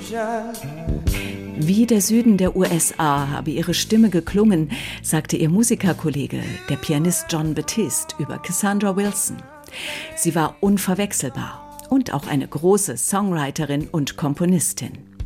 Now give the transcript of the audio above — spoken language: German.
Wie der Süden der USA habe ihre Stimme geklungen, sagte ihr Musikerkollege, der Pianist Jon Batiste, über Cassandra Wilson. Sie war unverwechselbar und auch eine große Songwriterin und Komponistin.